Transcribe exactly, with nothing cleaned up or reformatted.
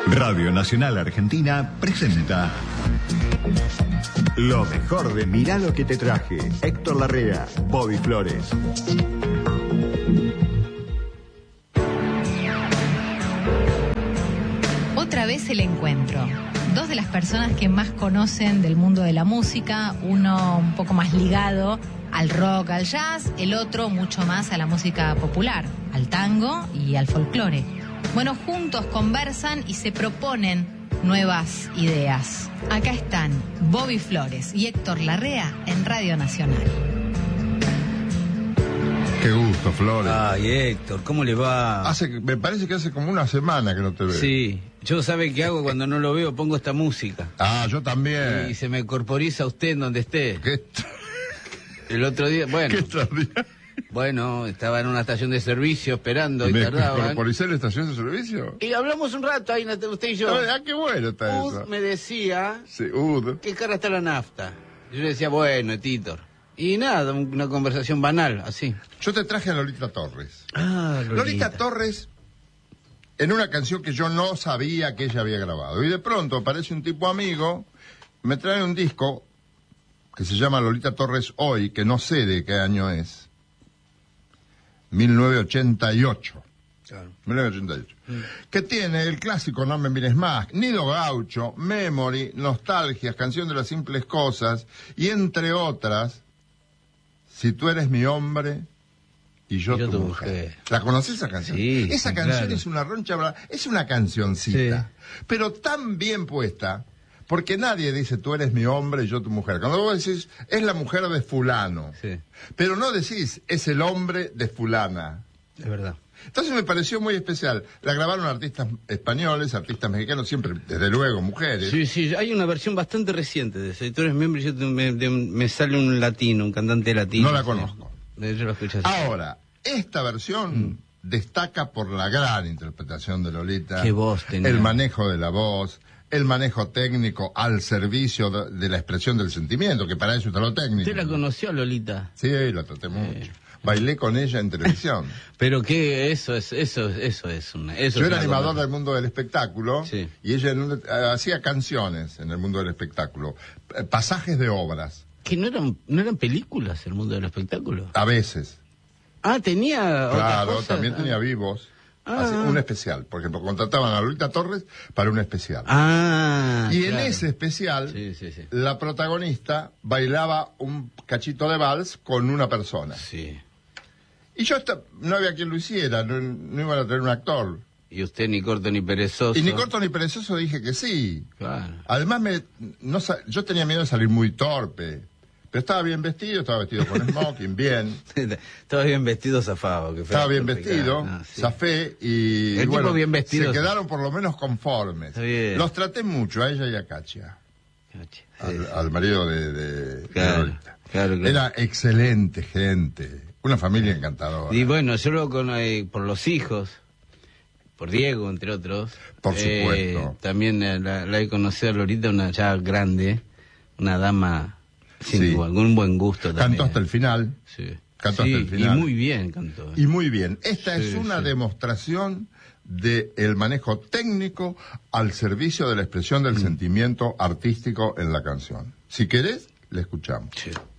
Radio Nacional Argentina presenta lo mejor de Mirá lo que te traje. Héctor Larrea, Bobby Flores. Otra vez el encuentro. Dos de las personas que más conocen del mundo de la música, uno un poco más ligado al rock, al jazz, el otro mucho más a la música popular, al tango y al folclore. Bueno, juntos conversan y se proponen nuevas ideas. Acá están Bobby Flores y Héctor Larrea en Radio Nacional. Qué gusto, Flores. Ay, Héctor, ¿cómo le va? Hace, me parece que hace como una semana que no te veo. Sí, yo sabe qué hago cuando no lo veo, pongo esta música. Ah, yo también. Y se me corporiza usted en donde esté. ¿Qué? El otro día, bueno. ¿Qué extraordinario? Bueno, estaba en una estación de servicio esperando y ¿Me tardaban. corporicé en la estación de servicio? Y hablamos un rato ahí, usted y yo. Ah, qué bueno está Ud eso. me decía, Sí, Ud. ¿qué cara está la nafta? Yo le decía, bueno, Titor. Y nada, una conversación banal, así. Yo te traje a Lolita Torres. Ah, Lolita. Lolita Torres, en una canción que yo no sabía que ella había grabado. Y de pronto aparece un tipo amigo, me trae un disco que se llama Lolita Torres Hoy, que no sé de qué año es. mil novecientos ochenta y ocho. Claro. mil novecientos ochenta y ocho. Mm. Que tiene el clásico No me mires más, Nido Gaucho, Memory, Nostalgias, Canción de las simples cosas, y entre otras, Si tú eres mi hombre y yo, Y yo tu tu mujer. mujer. ¿La conoces esa canción? Sí, esa sí, canción claro. es una roncha, bra- es una cancioncita, Sí. pero tan bien puesta, porque nadie dice tú eres mi hombre y yo tu mujer. Cuando vos decís, es la mujer de fulano, Sí, pero no decís, es el hombre de fulana. es verdad. Entonces me pareció muy especial. La grabaron artistas españoles, artistas mexicanos, siempre, desde luego, mujeres. Sí, sí, hay una versión bastante reciente de ese. Tú eres miembro y yo te- me, de- me sale un latino, un cantante latino. No la sí. conozco. Eh, Yo la escuché así. Ahora, esta versión destaca por la gran interpretación de Lolita. Qué voz tenía. El manejo de la voz, el manejo técnico al servicio de, de la expresión del sentimiento, que para eso está lo técnico. ¿Usted la conoció, Lolita? Sí, la traté mucho. Bailé con ella en televisión. Pero que eso es, eso, eso es una. Eso Yo es era una animador cosa. del mundo del espectáculo, Sí. y ella en un- hacía canciones en el mundo del espectáculo, eh, pasajes de obras, Que no eran, no eran películas el mundo del espectáculo. a veces. Ah, tenía. otras Claro, cosas. también Ah. tenía vivos. Ah. Así, un especial. Por ejemplo, contrataban a Lolita Torres para un especial. Ah. y claro. en ese especial, Sí, sí, sí. la protagonista bailaba un cachito de vals con una persona. Sí. Y yo esta- no había quien lo hiciera, no, no iban a tener un actor. Y usted ni corto ni perezoso. Y ni corto ni perezoso dije que sí. Claro. Además, me, no, sa- yo tenía miedo de salir muy torpe. Pero estaba bien vestido, estaba vestido con smoking, bien. Estaba bien vestido, zafado. Que fue Estaba bien complicado. vestido, Ah, sí. zafé y, El y bueno, tipo bien vestido. se quedaron por lo menos conformes. Está bien. Los traté mucho, a ella y a Katia, Sí, al, sí. al marido de, de- de Claro, Lolita. claro, claro. Era excelente gente, una familia encantadora. Y bueno, yo lo con, eh, por los hijos, por Diego, entre otros. Por supuesto. Eh, también eh, la, la he conocido a Lolita, una ya grande, una dama sin Sí. igual, con un buen gusto también. Cantó hasta el final, Sí. cantó Sí, hasta el final. Y muy bien cantó. y muy bien. Esta Sí, es una sí. demostración del manejo técnico al servicio de la expresión del Mm. sentimiento artístico en la canción. Si querés, la escuchamos. Sí.